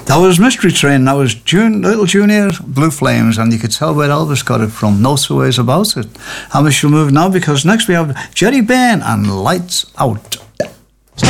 That was Mystery Train. That was Little Junior, Blue Flames, and you could tell where Elvis got it from. No two ways about it. And we shall move now, because next we have Jerry Bain and Lights Out.